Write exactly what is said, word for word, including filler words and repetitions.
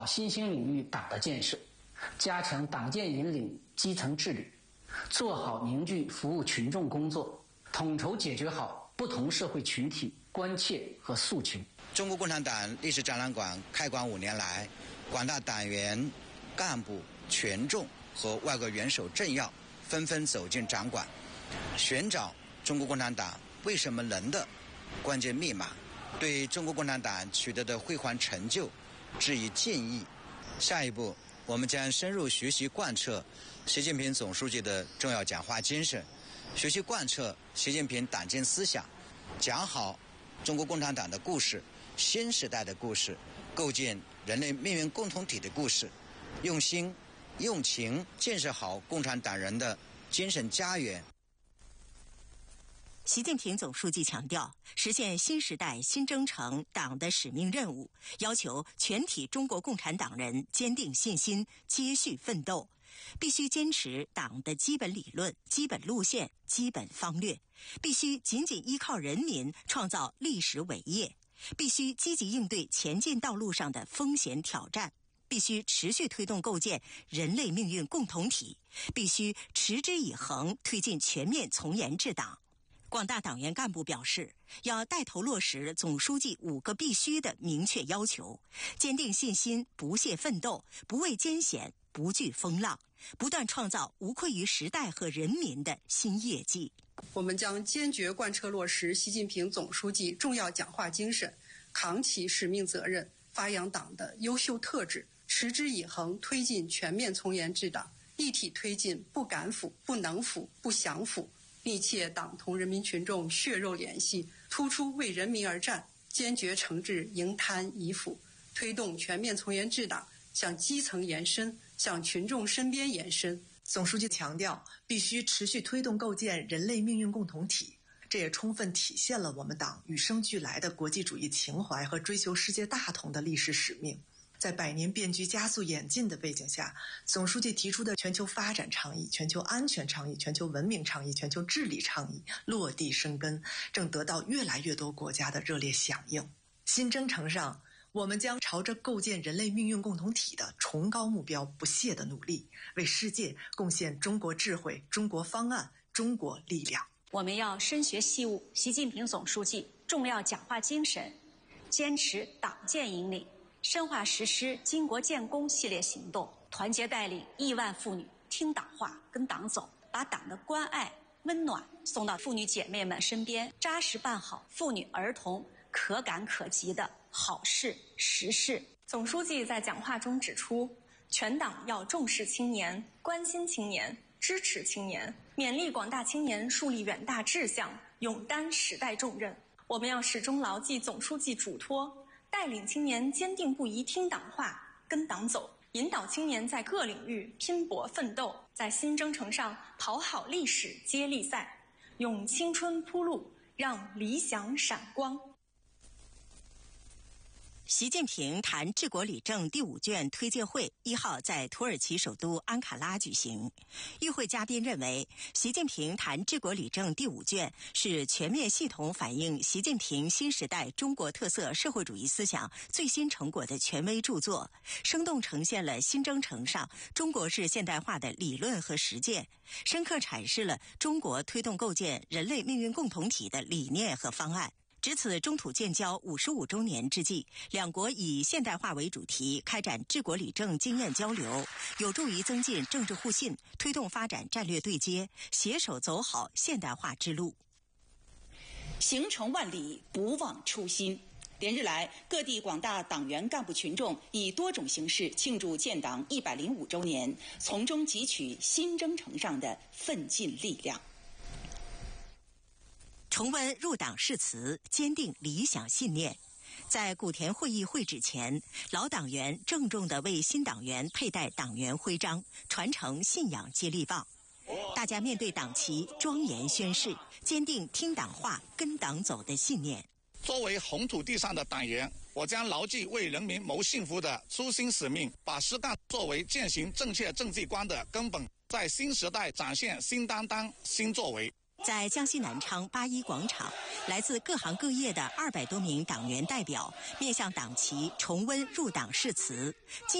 新兴领域党的建设，加强党建引领基层治理，做好凝聚服务群众工作，统筹解决好不同社会群体关切和诉求。 中国共产党历史展览馆开馆五年来，广大党员、干部、群众和外国元首政要纷纷走进展馆，寻找中国共产党为什么能的关键密码，对中国共产党取得的辉煌成就致以敬意。下一步，我们将深入学习贯彻习近平总书记的重要讲话精神，学习贯彻习近平党建思想，讲好中国共产党的故事、新时代的故事、构建人类命运共同体的故事，用心用情建设好共产党人的精神家园。 习近平总书记强调，实现新时代新征程党的使命任务，要求全体中国共产党人坚定信心，接续奋斗，必须坚持党的基本理论、基本路线、基本方略，必须紧紧依靠人民创造历史伟业，必须积极应对前进道路上的风险挑战，必须持续推动构建人类命运共同体，必须持之以恒推进全面从严治党。广大党员干部表示，要带头落实总书记五个必须的明确要求，坚定信心，不懈奋斗，不畏艰险，不惧风浪，不断创造无愧于时代和人民的新业绩。 我们将坚决贯彻落实习近平总书记重要讲话精神，扛起使命责任，发扬党的优秀特质，持之以恒推进全面从严治党，一体推进不敢腐、不能腐、不想腐，密切党同人民群众血肉联系，突出为人民而战，坚决惩治营贪遗腐，推动全面从严治党向基层延伸，向群众身边延伸。 总书记强调，必须持续推动构建人类命运共同体，这也充分体现了我们党与生俱来的国际主义情怀和追求世界大同的历史使命。在百年变局加速演进的背景下，总书记提出的全球发展倡议、全球安全倡议、全球文明倡议、全球治理倡议落地生根，正得到越来越多国家的热烈响应。新征程上，我们将朝着构建人类命运共同体的崇高目标不懈地努力，为世界贡献中国智慧、中国方案、中国力量。 我们要深学习悟习近平总书记重要讲话精神，坚持党建引领，深化实施巾帼建功系列行动，团结带领亿万妇女听党话、跟党走，把党的关爱、温暖送到妇女姐妹们身边，扎实办好妇女儿童可感可及的好事实事。 总书记在讲话中指出，全党要重视青年，关心青年，支持青年，勉励广大青年树立远大志向，勇担时代重任。我们要始终牢记总书记嘱托，带领青年坚定不移听党话、跟党走，引导青年在各领域拼搏奋斗，在新征程上跑好历史接力赛，用青春铺路，让理想闪光。 习近平谈治国理政第五卷推介会一号在土耳其首都安卡拉举行。与会嘉宾认为，习近平谈治国理政第五卷是全面系统反映习近平新时代中国特色社会主义思想最新成果的权威著作，生动呈现了新征程上中国式现代化的理论和实践，深刻阐释了中国推动构建人类命运共同体的理念和方案。值此中土建交五十五周年之际，两国以现代化为主题开展治国理政经验交流，有助于增进政治互信，推动发展战略对接，携手走好现代化之路。 行程万里，不忘初心。连日来，各地广大党员干部群众以多种形式庆祝建党一百零五周年，从中汲取新征程上的奋进力量。 重温入党誓词，坚定理想信念。在古田会议会址前，老党员郑重地为新党员佩戴党员徽章，传承信仰接力棒。大家面对党旗庄严宣誓，坚定听党话、跟党走的信念。 作为红土地上的党员，我将牢记为人民谋幸福的初心使命，把实干作为践行正确政绩观的根本，在新时代展现新担当、新作为。 在江西南昌八一广场，来自各行各业的二百多名党员代表面向党旗重温入党誓词。